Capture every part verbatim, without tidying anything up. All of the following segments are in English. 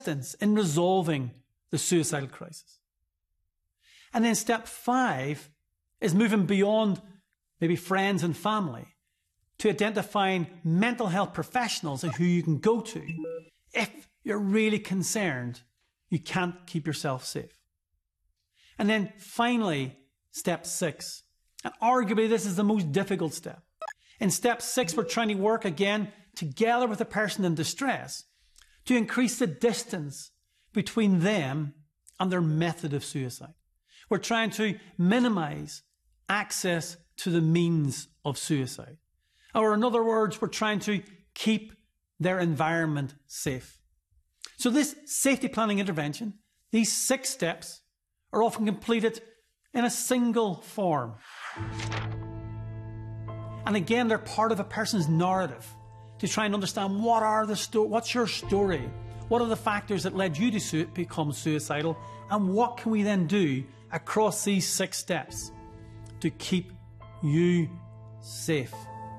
in resolving the suicidal crisis. And then step five is moving beyond maybe friends and family to identifying mental health professionals and who you can go to if you're really concerned you can't keep yourself safe. And then finally, step six. And arguably this is the most difficult step. In step six, we're trying to work again together with a person in distress to increase the distance between them and their method of suicide. We're trying to minimize access to the means of suicide. Or in other words, we're trying to keep their environment safe. So this safety planning intervention, these six steps, are often completed in a single form. And again, they're part of a person's narrative to try and understand what are the sto- what's your story, what are the factors that led you to su- become suicidal, and what can we then do across these six steps to keep you safe.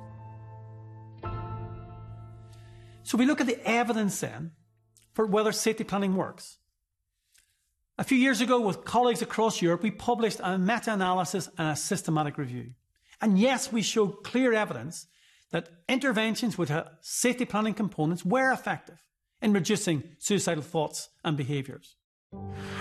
So we look at the evidence then for whether safety planning works. A few years ago, with colleagues across Europe, we published a meta-analysis and a systematic review. And yes, we showed clear evidence that interventions with safety planning components were effective in reducing suicidal thoughts and behaviours.